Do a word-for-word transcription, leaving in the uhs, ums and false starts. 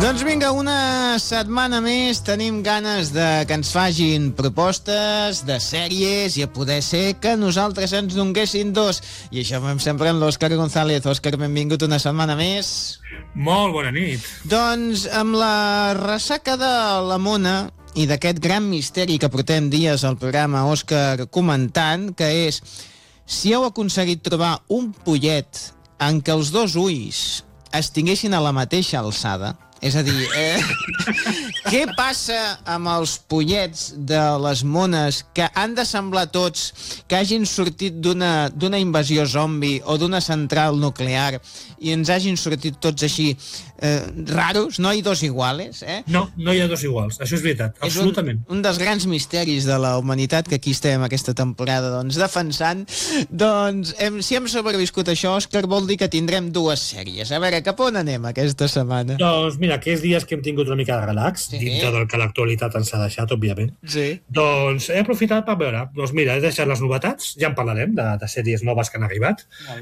Doncs vinga, una setmana més tenim ganes de que ens fagin propostes de sèries i a poder ser que nosaltres ens donguessin dos. I això fem sempre amb l'Òscar González. Òscar, benvingut una setmana més. Molt bona nit. Doncs amb la ressaca de la Mona i d'aquest gran misteri que portem dies al programa, Òscar, comentant, que és si heu aconseguit trobar un pollet en què els dos ulls es tinguessin a la mateixa alçada. És a dir, eh, què passa amb els pollets de les mones que han de semblar tots que hagin sortit d'una d'una invasió zombi o d'una central nuclear i ens hagin sortit tots així eh, raros? No hi ha dos iguales, eh? No, no hi ha dos iguals, això és veritat, és absolutament. Un, un dels grans misteris de la humanitat que aquí estem aquesta temporada doncs, defensant. Doncs hem, si hem sobreviscut això, Òscar, vol dir que tindrem dues sèries. A veure, cap on anem aquesta setmana? Doncs mira, aquests dies que hem tingut una mica de relax, sí, dintre del que l'actualitat ens ha deixat, òbviament, sí, doncs he aprofitat per veure, doncs mira, he deixat les novetats, ja en parlarem, de, de sèries noves que han arribat,